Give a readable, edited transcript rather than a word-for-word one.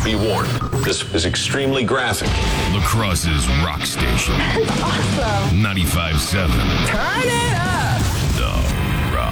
Be warned, this is extremely graphic. La Crosse's rock station. Awesome. 95.7. Turn it